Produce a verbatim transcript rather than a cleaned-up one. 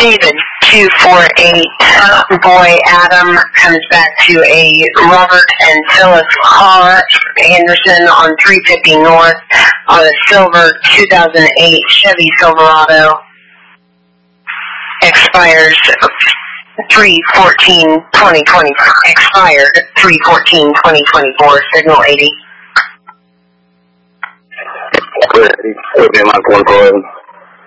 David, two four eight, boy Adam comes back to a Robert and Phyllis Carr Anderson on three fifty North on a silver two thousand eight Chevy Silverado. Expires three fourteen twenty twenty. Expired three fourteen twenty twenty-four, signal eighty. Okay, my one